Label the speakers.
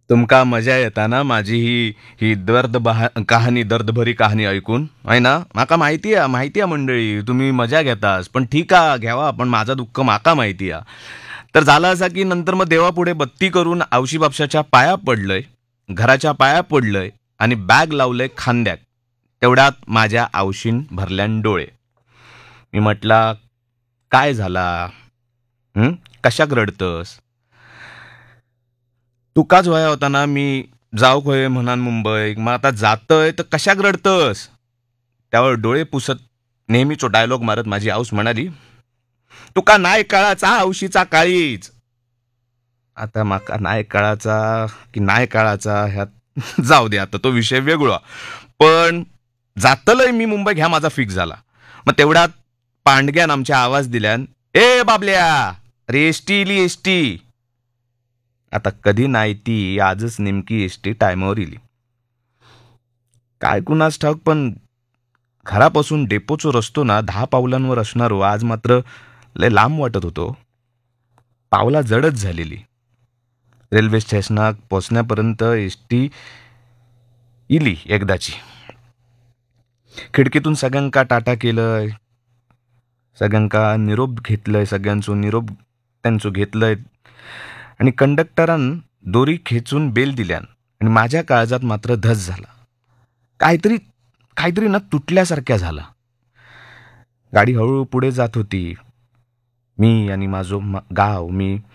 Speaker 1: तुमका मजा येता ना माझी ही कहाणी दर्दभरी कहाणी ऐकून आहे ना. माका माहिती आहे मंडळी तुम्ही मजा घेतास, पण ठीक आहे घ्यावा, पण माझं दुःख माका माहिती आहे. तर झालं असं की नंतर मग देवापुढे बत्ती करून आवशी बापशाच्या पाया पडलंय, घराच्या पाया पडलंय आणि बॅग लावलंय खांद्याक. तेवढ्यात माझ्या आवशीन भरल्यान डोळे. मी म्हटला, काय झाला? हं? कशाक रडतस? तुकाच वया होता ना मी जाऊ खोय म्हणान मुंबई, मग आता जातय तर कशाक रडतस? त्यावर डोळे पुसत नेहमीचो डायलॉग मारत माझी आऊस म्हणाली, तुका नाय काळाचा हौशीचा काळीच. आता माका नाय काळाचा की नाय काळाचा ह्यात जाऊ दे, आता तो विषय वेगळा. पण जातलय मी मुंबई ह्या माझा फिक्स झाला. मग तेवढ्यात पांडग्यान आमच्या आवाज दिल्यान, ए बाबल्या, अरे एसटी इली एसटी. आता कधी नाही ती आजच नेमकी एसटी टायमावर इली. काय कुणास ठाऊक, पण घरापासून डेपोचो रस्तो ना 10 पावलांवर असणारो आज मात्र लय लांब वाटत होतो. पावला जडच झालेली. रेल्वे स्टेशनात पोचण्यापर्यंत एसटी इली एकदाची. खिडकीतून सगळ्यांका टाटा केलंय, सगळ्यांका निरोप घेतलंय, सगळ्यांचो निरोप त्यांचो घेतलंय आणि कंडक्टरान दोरी खेचून बेल दिल्यान आणि माझ्या काळजात मात्र धस झाला. काहीतरी काहीतरी ना तुटल्यासारख्या झाला. गाडी हळूहळू पुढे जात होती. मी आणि माझो गाव, मी